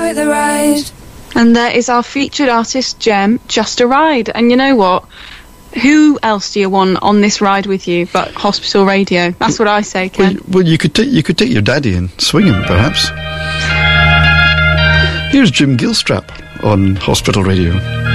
enjoy the ride. And there is our featured artist, Jem, Just a Ride. And you know what? Who else do you want on this ride with you but Hospital Radio? That's what I say, Ken. Well, you could take your daddy and swing him, perhaps. Here's Jim Gilstrap on Hospital Radio.